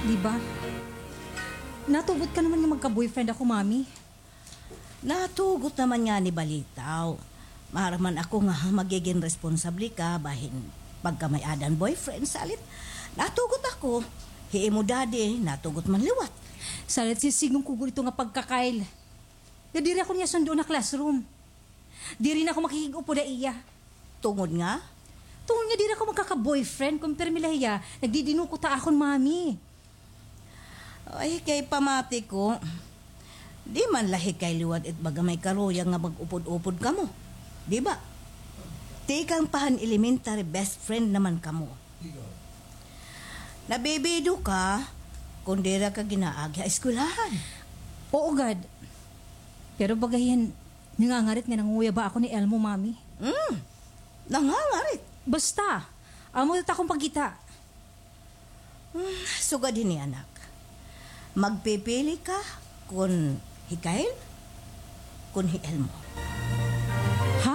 Di ba? Natugot ka naman nga magka-boyfriend ako, Mami. Natugot naman nga ni Balitaw. Maraman ako nga magiging responsable ka bahin pagka may adan boyfriend salit. Natugot ako. Hii mo daddy, natugot man liwat. Salit sisigong kugo ito nga pagkakail. Ya diri ako niya sundo na classroom. Diri na ako makikigupo da iya. Tungod nga? Tungod nga diri ako magkaka-boyfriend kung permilahiya. Nagdidinuko ta akon, Mami. Ay, kay pamati ko. Di man lahi kay liwat it baga may karuyang nga mag-upod-upod ka mo. Di ba? Tikang pahan elementary best friend naman ka mo. Nabibido ka kung dira ka ginaagya eskulahan. Oo, God. Pero bagayan, nangangarit nga nanguya ba ako ni Elmo, Mami? Nangangarit. Basta, amo ta akong pagkita. Sugad din ni anak. Magpipili ka kung hikail, kung hiel mo. Ha?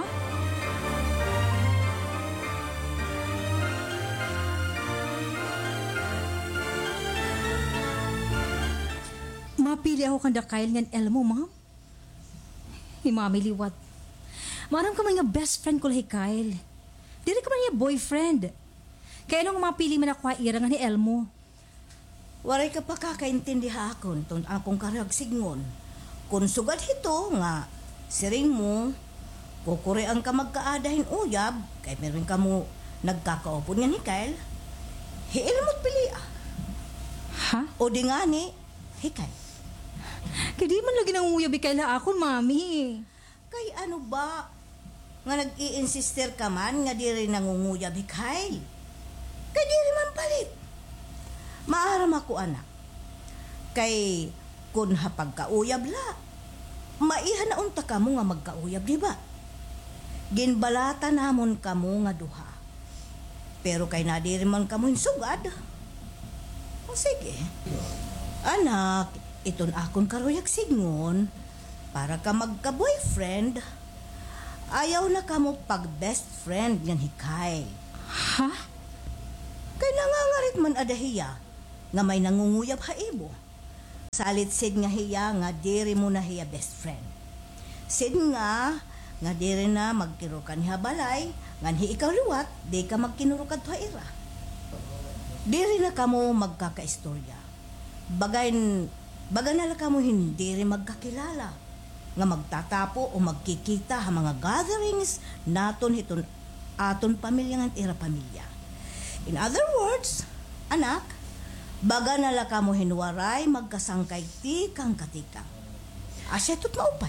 Mapili ako kanda Kyle ngan Elmo, Ma'am. Mami liwat. Maram ka man nga best friend ko lahi Kyle. Dili ka man niya boyfriend. Kaya nung mapili man ako ira nga ni Elmo. Waray ka pa kakaintindiha akon tong akong karag signon. Kung sugad hito nga, siring mo, kukuri ang ka magkaadahin uyab, kay meron ka mo nagkakaupon nga ni Kyle, hiil mo't pili ah. Ha? O di nga ni, hikay. Kaya di man lagi nang uyabi kayla akon, Mami. Kay ano ba, nga nag-i-insister ka man nga di rin nangunguyab hikay. Kay di rin man palit. Maaram ako anak. Kay kun hapagkauyab la, maihan na unta ka mo nga magkauyab, di ba? Ginbalata namon ka mo nga duha. Pero kay nadiri man ka mo sugad. O sige. Anak, iton akon karuyag signon, para ka magka-boyfriend, ayaw na ka mo pag-best friend ng hikay. Ha? Kay nangangarit man adahiya, nga may nangunguyab haibo. Salit sid nga hiya nga diri mo na hiya best friend. Sid nga diri na magkirukan hiya balay, ngan hi ikaw liwat, di ka magkinurukan to ira. Diri na kamo magkakaistorya. Bagay na lang kamo hindi rin magkakilala. Nga magtatapo o magkikita ha mga gatherings naton hiton aton pamilya ngan ira pamilya. In other words, anak, baga na lang kamo hinwaray magkasangkay tikang katikang. Asya tot maupay.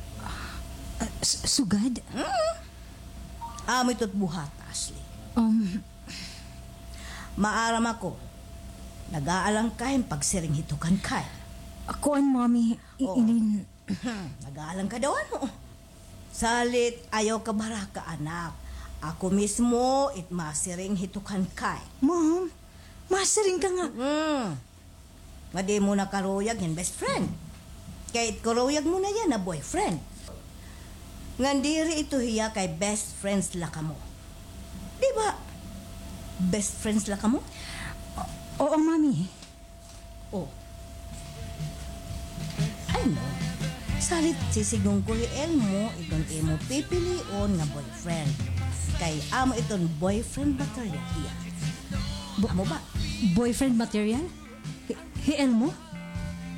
Sugad? Amoy tot buhat, Ashley. Maaram ako. Nag-aalang kain pagsiring hitukan kay. Ako an, Mami. Inin... Nag-aalang ka daw ano. Salit, ayaw ka baraka anak. Ako mismo masiring hitukan kay. Mom, masiring ka nga. Nga di mo na karuyag yung best friend. Kahit karuyag mo na yan na boyfriend. Ngandiri ito hiya kay best friends la ka mo. Di ba? Best friends la ka mo? Oo, Mami. Oh. Ay no. Salit sisigong ko mo, itong imo pipilion nga boyfriend. Kay amo itong boyfriend material hiya. Amo ba? Boyfriend material? Elmo?